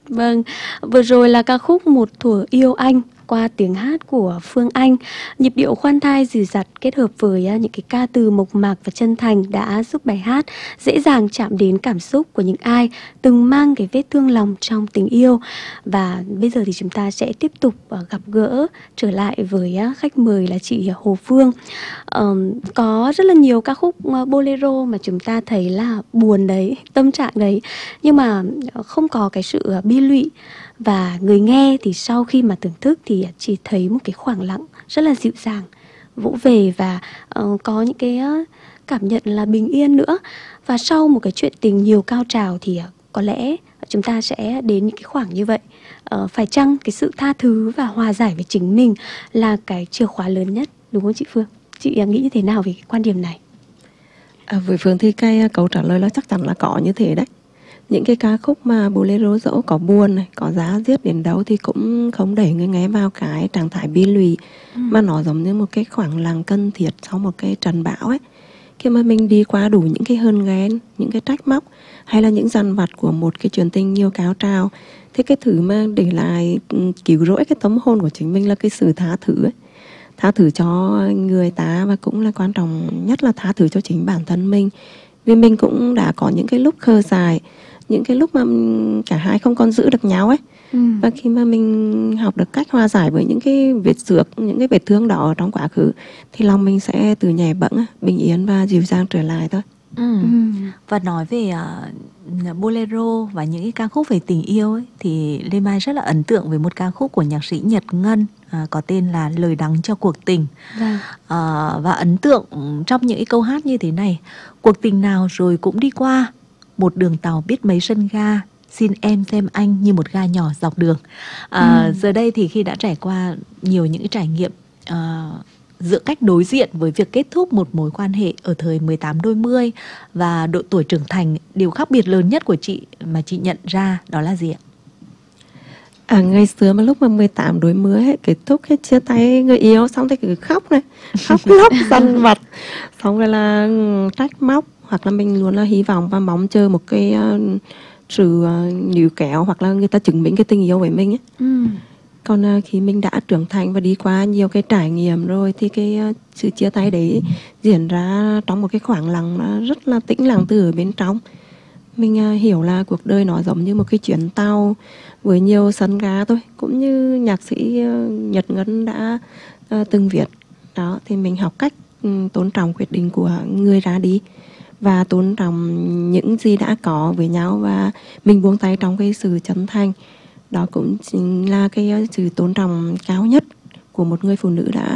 Vâng, vừa rồi là ca khúc Một thuở yêu anh qua tiếng hát của Phương Anh. Nhịp điệu khoan thai dìu dặt kết hợp với những cái ca từ mộc mạc và chân thành đã giúp bài hát dễ dàng chạm đến cảm xúc của những ai từng mang cái vết thương lòng trong tình yêu. Và bây giờ thì chúng ta sẽ tiếp tục gặp gỡ trở lại với khách mời là chị Hồ Phương. Có rất là nhiều ca khúc bolero mà chúng ta thấy là buồn đấy, tâm trạng đấy, nhưng mà không có cái sự bi lụy. Và người nghe thì sau khi mà thưởng thức thì chỉ thấy một cái khoảng lặng rất là dịu dàng, vỗ về và có những cái cảm nhận là bình yên nữa. Và sau một cái chuyện tình nhiều cao trào thì có lẽ chúng ta sẽ đến những cái khoảng như vậy. Phải chăng cái sự tha thứ và hòa giải với chính mình là cái chìa khóa lớn nhất, đúng không chị Phương? Chị nghĩ như thế nào về cái quan điểm này? Với Phương thì cái câu trả lời là chắc chắn là có như thế đấy. Những cái ca khúc mà bolero dẫu có buồn này, có giá diết đến đâu thì cũng không đẩy người nghe vào cái trạng thái bi lụy, mà nó giống như một cái khoảng lặng cần thiết sau một cái trận bão ấy. Khi mà mình đi qua đủ những cái hờn ghen, những cái trách móc hay là những dằn vặt của một cái chuyện tình nhiều cao trào, thì cái thứ mà để lại cứu rỗi cái tấm hồn của chính mình là cái sự tha thứ ấy. Tha thứ cho người ta, và cũng là quan trọng nhất là tha thứ cho chính bản thân mình. Vì mình cũng đã có những cái lúc khờ dại, những cái lúc mà cả hai không còn giữ được nhau ấy. Và khi mà mình học được cách hòa giải với những cái vết xước, những cái vết thương đó trong quá khứ, thì lòng mình sẽ từ nhẹ bẫng, bình yên và dịu dàng trở lại thôi. Và nói về bolero và những cái ca khúc về tình yêu ấy, thì Lê Mai rất là ấn tượng với một ca khúc của nhạc sĩ Nhật Ngân có tên là Lời Đắng Cho Cuộc Tình. Và ấn tượng trong những cái câu hát như thế này: cuộc tình nào rồi cũng đi qua, một đường tàu biết mấy sân ga, xin em xem anh như một ga nhỏ dọc đường. Giờ đây thì khi đã trải qua nhiều những cái trải nghiệm giữa cách đối diện với việc kết thúc một mối quan hệ ở thời 18 đôi mươi và độ tuổi trưởng thành, điều khác biệt lớn nhất của chị mà chị nhận ra đó là gì ạ? Ngày xưa mà lúc mà 18 đôi mươi ấy, kết thúc cái chia tay người yêu xong thì cứ khóc này, khóc lóc dằn vặt, xong rồi là trách móc, hoặc là mình luôn là hy vọng và mong chờ một cái sự níu kéo, hoặc là người ta chứng minh cái tình yêu với mình ấy. Còn khi mình đã trưởng thành và đi qua nhiều cái trải nghiệm rồi thì cái sự chia tay đấy diễn ra trong một cái khoảng lặng rất là tĩnh lặng từ ở bên trong. Mình hiểu là cuộc đời nó giống như một cái chuyến tàu với nhiều sân ga thôi, cũng như nhạc sĩ Nhật Ngân đã từng viết. Đó, thì mình học cách tôn trọng quyết định của người ra đi và tôn trọng những gì đã có với nhau, và mình buông tay trong cái sự chân thành. Đó cũng chính là cái sự tôn trọng cao nhất của một người phụ nữ đã